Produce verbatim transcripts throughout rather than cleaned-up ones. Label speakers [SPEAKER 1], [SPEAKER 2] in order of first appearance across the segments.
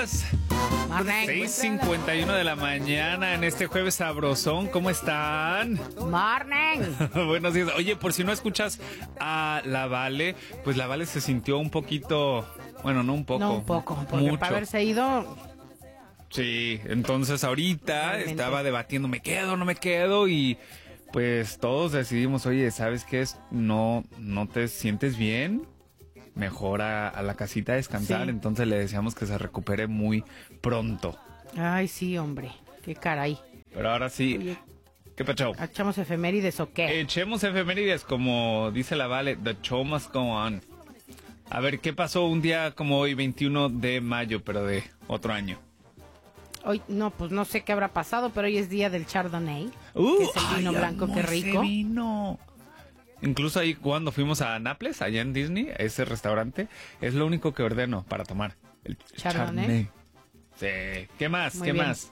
[SPEAKER 1] días. seis cincuenta y uno de la mañana en este jueves sabrosón. ¿Cómo están?
[SPEAKER 2] Morning.
[SPEAKER 1] Buenos días. Oye, por si no escuchas a la Vale, pues la Vale se sintió un poquito, bueno, no un poco.
[SPEAKER 2] No un poco, porque
[SPEAKER 1] mucho.
[SPEAKER 2] para haberse ido.
[SPEAKER 1] Sí, entonces ahorita Realmente. estaba debatiendo, ¿me quedo, no me quedo? Y pues todos decidimos, oye, ¿sabes qué es? No, no te sientes bien. Mejor a, a la casita a descansar, sí. Entonces le deseamos que se recupere muy pronto.
[SPEAKER 2] Ay, sí, hombre, qué caray.
[SPEAKER 1] Pero ahora sí, Oye, ¿qué pacho?
[SPEAKER 2] ¿Echamos efemérides o qué?
[SPEAKER 1] Echemos efemérides, como dice la Vale, the show must go on. A ver, ¿qué pasó un día como hoy, veintiuno de mayo, pero de otro año?
[SPEAKER 2] Hoy, no, pues no sé qué habrá pasado, pero hoy es día del Chardonnay,
[SPEAKER 1] uh,
[SPEAKER 2] que es el vino
[SPEAKER 1] ay,
[SPEAKER 2] blanco, qué rico.
[SPEAKER 1] Vino. Incluso ahí cuando fuimos a Nápoles, allá en Disney, ese restaurante, es lo único que ordeno para tomar. El Chardonnay. Sí. ¿Qué más? Muy ¿Qué bien. más?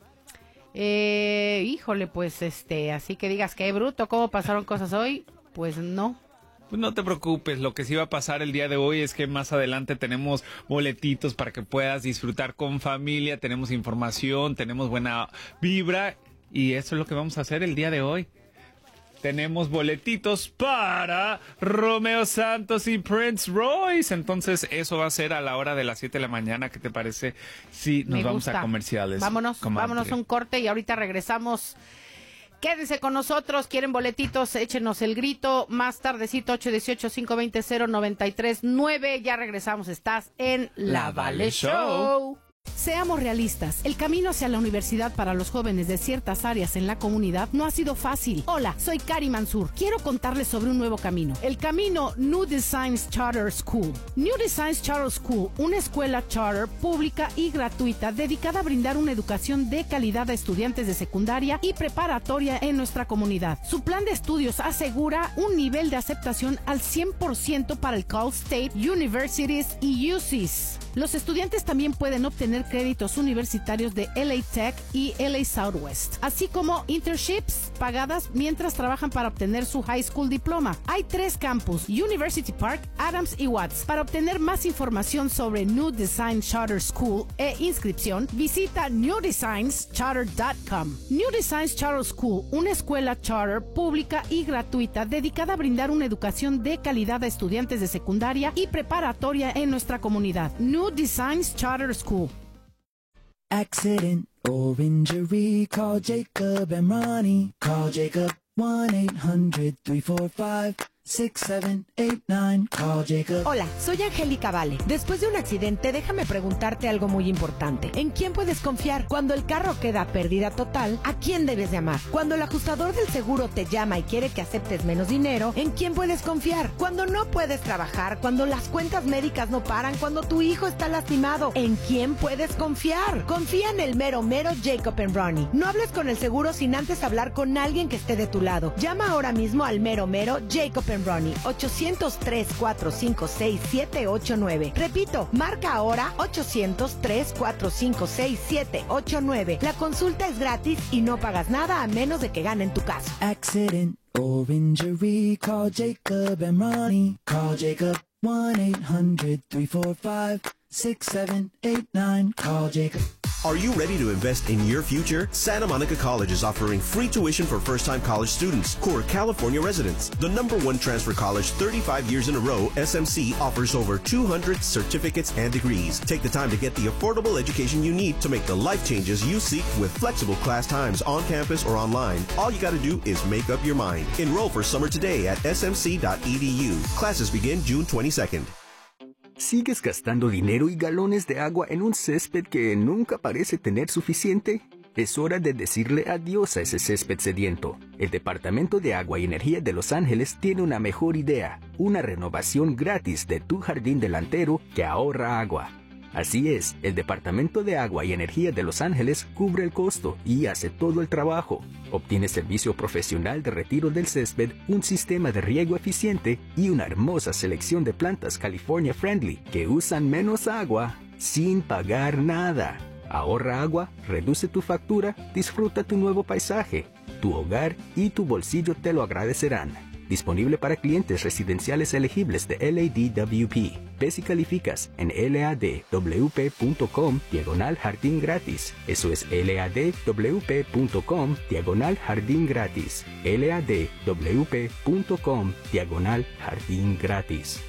[SPEAKER 2] Eh, híjole, pues este, así que digas que bruto, ¿cómo pasaron cosas hoy? Pues no.
[SPEAKER 1] Pues no te preocupes, lo que sí va a pasar el día de hoy es que más adelante tenemos boletitos para que puedas disfrutar con familia, tenemos información, tenemos buena vibra y eso es lo que vamos a hacer el día de hoy. Tenemos boletitos para Romeo Santos y Prince Royce. Entonces eso va a ser a la hora de las siete de la mañana. ¿Qué te parece si nos Me vamos gusta. a comerciales?
[SPEAKER 2] Vámonos, comadre. vámonos a un corte y ahorita regresamos. Quédense con nosotros, quieren boletitos, échenos el grito. Más tardecito, ocho uno ocho, cinco dos cero, cero nueve tres nueve. Ya regresamos, estás en La, La Vale Show. Show. Seamos realistas, el camino hacia la universidad para los jóvenes de ciertas áreas en la comunidad no ha sido fácil. Hola, soy Kari Mansur. Quiero contarles sobre un nuevo camino. El camino New Designs Charter School. New Designs Charter School, una escuela charter pública y gratuita dedicada a brindar una educación de calidad a estudiantes de secundaria y preparatoria en nuestra comunidad. Su plan de estudios asegura un nivel de aceptación al cien por ciento para el Cal State, Universities y U C S. Los estudiantes también pueden obtener créditos universitarios de L A Tech y L A Southwest, así como internships pagadas mientras trabajan para obtener su high school diploma. Hay tres campus, University Park, Adams y Watts. Para obtener más información sobre New Design Charter School e inscripción, visita new designs charter dot com. New Designs Charter School, una escuela charter pública y gratuita dedicada a brindar una educación de calidad a estudiantes de secundaria y preparatoria en nuestra comunidad. New Designs Charter School.
[SPEAKER 3] Accident or injury, call Jacob and Ronnie. Call Jacob one eight hundred, three four five, six seven eight nine. Call Jacob.
[SPEAKER 4] Hola, soy Angélica Vale. Después de un accidente, déjame preguntarte algo muy importante. ¿En quién puedes confiar? Cuando el carro queda pérdida total, ¿a quién debes llamar? Cuando el ajustador del seguro te llama y quiere que aceptes menos dinero, ¿en quién puedes confiar? Cuando no puedes trabajar, cuando las cuentas médicas no paran, cuando tu hijo está lastimado, ¿en quién puedes confiar? Confía en el mero mero Jacob and Ronnie. No hables con el seguro sin antes hablar con alguien que esté de tu lado. Llama ahora mismo al mero mero Jacob and Ronnie, ochocientos, tres cuatro cinco seis, siete ocho nueve. Repito, marca ahora ochocientos, tres cuatro cinco seis, siete ocho nueve. La consulta es gratis y no pagas nada a menos de que ganen tu caso.
[SPEAKER 3] Accident or injury, call Jacob and Ronnie. Call Jacob one eight hundred, three four five, six seven eight nine. Call Jacob.
[SPEAKER 5] Are you ready to invest in your future? Santa Monica College is offering free tuition for first-time college students who are California residents. The number one transfer college thirty-five years in a row, S M C offers over two hundred certificates and degrees. Take the time to get the affordable education you need to make the life changes you seek with flexible class times on campus or online. All you got to do is make up your mind. Enroll for summer today at s m c dot e d u. Classes begin June twenty-second.
[SPEAKER 6] ¿Sigues gastando dinero y galones de agua en un césped que nunca parece tener suficiente? Es hora de decirle adiós a ese césped sediento. El Departamento de Agua y Energía de Los Ángeles tiene una mejor idea, una renovación gratis de tu jardín delantero que ahorra agua. Así es, el Departamento de Agua y Energía de Los Ángeles cubre el costo y hace todo el trabajo. Obtiene servicio profesional de retiro del césped, un sistema de riego eficiente y una hermosa selección de plantas California Friendly que usan menos agua sin pagar nada. Ahorra agua, reduce tu factura, disfruta tu nuevo paisaje. Tu hogar y tu bolsillo te lo agradecerán. Disponible para clientes residenciales elegibles de L A D W P. Ve si calificas en ladwp.com diagonal jardín gratis. Eso es ladwp.com diagonal jardín gratis. ladwp.com diagonal jardín gratis.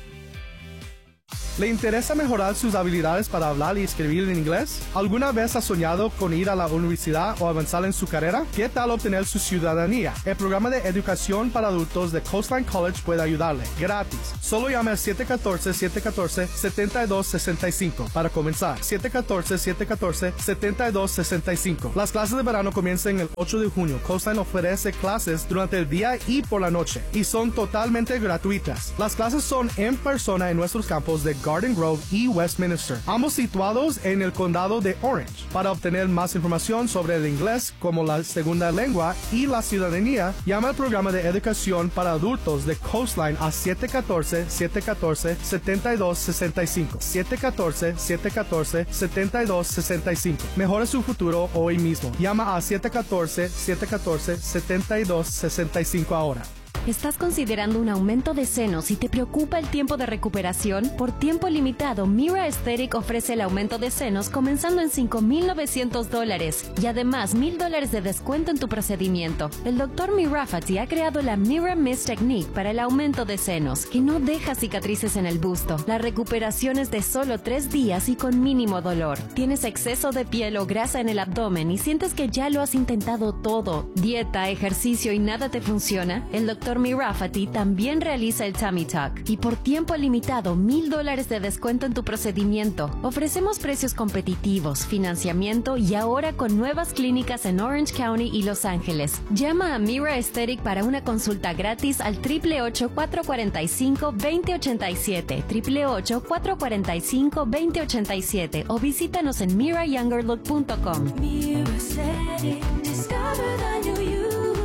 [SPEAKER 7] ¿Le interesa mejorar sus habilidades para hablar y escribir en inglés? ¿Alguna vez ha soñado con ir a la universidad o avanzar en su carrera? ¿Qué tal obtener su ciudadanía? El programa de educación para adultos de Coastline College puede ayudarle, gratis. Solo llame al siete uno cuatro, siete uno cuatro, siete dos seis cinco para comenzar. siete uno cuatro, siete uno cuatro, siete dos seis cinco. Las clases de verano comienzan el ocho de junio. Coastline ofrece clases durante el día y por la noche y son totalmente gratuitas. Las clases son en persona en nuestros campos de Garden Grove y Westminster, ambos situados en el condado de Orange. Para obtener más información sobre el inglés como la segunda lengua y la ciudadanía, llama al programa de educación para adultos de Coastline a siete uno cuatro, siete uno cuatro, siete dos seis cinco. siete uno cuatro, siete uno cuatro, siete dos seis cinco. Mejora su futuro hoy mismo. Llama a siete uno cuatro, siete uno cuatro, siete dos seis cinco ahora.
[SPEAKER 8] ¿Estás considerando un aumento de senos y te preocupa el tiempo de recuperación? Por tiempo limitado, Mira Aesthetic ofrece el aumento de senos comenzando en cinco mil novecientos dólares y además mil dólares de descuento en tu procedimiento. El doctor Mirafati ha creado la Mira Mist Technique para el aumento de senos, que no deja cicatrices en el busto. La recuperación es de solo tres días y con mínimo dolor. ¿Tienes exceso de piel o grasa en el abdomen y sientes que ya lo has intentado todo? ¿Dieta, ejercicio y nada te funciona? El doctor Mirafati también realiza el Tummy Tuck y por tiempo limitado mil dólares de descuento en tu procedimiento. Ofrecemos precios competitivos, financiamiento y ahora con nuevas clínicas en Orange County y Los Ángeles. Llama a Mira Aesthetic para una consulta gratis al ocho ocho ocho, cuatro cuatro cinco, dos cero ocho siete, ocho ocho ocho, cuatro cuatro cinco, dos cero ocho siete o visítanos en mira younger look punto com.
[SPEAKER 9] Mira Aesthetic, discover the new you.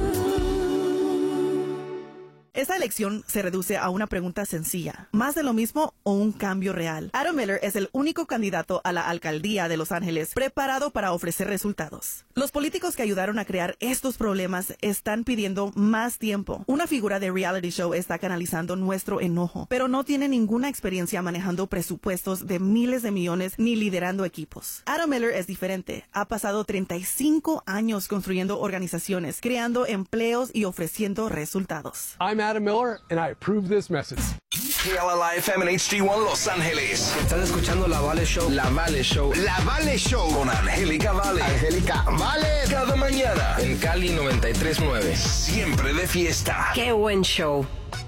[SPEAKER 10] Esta elección se reduce a una pregunta sencilla. ¿Más de lo mismo o un cambio real? Adam Miller es el único candidato a la alcaldía de Los Ángeles preparado para ofrecer resultados. Los políticos que ayudaron a crear estos problemas están pidiendo más tiempo. Una figura de reality show está canalizando nuestro enojo, pero no tiene ninguna experiencia manejando presupuestos de miles de millones ni liderando equipos. Adam Miller es diferente. Ha pasado treinta y cinco años construyendo organizaciones, creando empleos y ofreciendo resultados.
[SPEAKER 11] I'm Adam Miller, and I approve this message.
[SPEAKER 12] K L L I F M en H D uno Los Ángeles.
[SPEAKER 13] Estás escuchando La Vale Show.
[SPEAKER 12] La Vale Show. La Vale Show con Angélica Vale.
[SPEAKER 13] Angélica Vale.
[SPEAKER 12] Cada mañana
[SPEAKER 13] en Cali noventa y tres punto nueve.
[SPEAKER 12] Siempre de fiesta.
[SPEAKER 4] ¡Qué buen show!